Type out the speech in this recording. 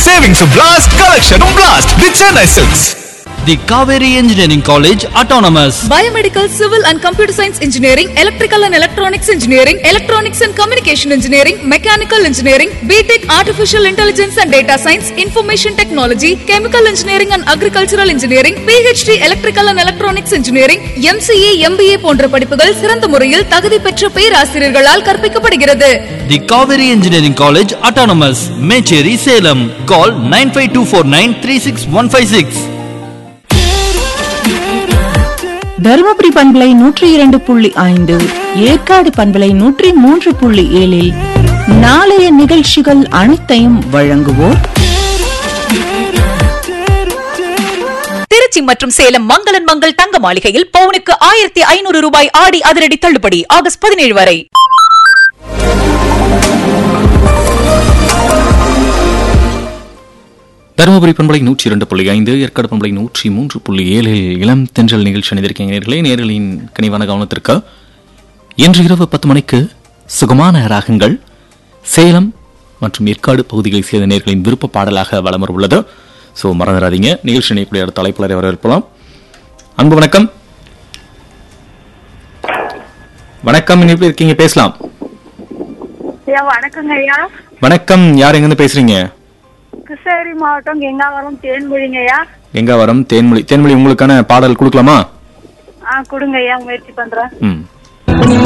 Savings blast, collection blast with Chennai Silks. The Kaveri Engineering College Autonomous. Biomedical, Civil and Computer Science Engineering, Electrical and Electronics Engineering, Electronics and Communication Engineering, Mechanical Engineering, BTech Artificial Intelligence and Data Science, Information Technology, Chemical Engineering and Agricultural Engineering, PhD Electrical and Electronics Engineering, MCA, MBA போன்ற படிப்புகள் சிறந்த முறையில் தகுதி பெற்ற பேராசிரியர்களால் கற்பிக்கப்படுகிறது. The Kaveri Engineering College Autonomous. Mecheri, Salem. Call 9524936156. Dharmapuri பண்பலை 102.5, ஏற்காடு பண்பலை 103.7 நாளைய நிகழ்ச்சிகள் அனைத்தையும் வழங்குவோர் திருச்சி மற்றும் சேலம் மங்களன் மங்கள் தங்க மாளிகையில் பவுனுக்கு 1500 ரூபாய் ஆடி அதிரடி தள்ளுபடி ஆகஸ்ட் 17 வரை. தருமபுரி பண்பலை 102.5, ஏற்காடு பண்பலை 103.7 இளம் தென்றல் நிகழ்ச்சி அணிந்திருக்கீங்க நேர்களின் கனிவான கவனத்திற்கு இன்று இரவு 10 மணிக்கு சுகமான ராகங்கள் சேலம் மற்றும் ஏற்காடு பகுதிகளை சேர்ந்த நேர்களின் விருப்ப பாடலாக வலம் வர உள்ளது. ஸோ மறந்துடாதீங்க. நிகழ்ச்சி இணையக்கூடிய அடுத்த அழைப்பாளரை வரவேற்பலாம். அன்பு வணக்கம். வணக்கம், எப்படி இருக்கீங்க? பேசலாம். வணக்கங்க ஐயா. வணக்கம், யார் எங்கிருந்து பேசுறீங்க? கிருஷ்ணகிரி மாவட்டம் கெங்காவரம் தேன்மொழிங்கய்யா. கெங்காவரம் தேன்மொழி. தேன்மொழி, உங்களுக்கான பாடல் கொடுக்கலாமா? கொடுங்க ஐயா, முயற்சி பண்றேன்.